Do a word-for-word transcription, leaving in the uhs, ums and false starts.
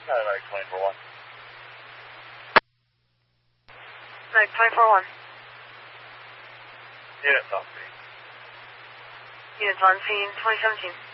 Medic twenty-four one. Medic twenty-four one. Units on scene. Units on scene, twenty seventeen.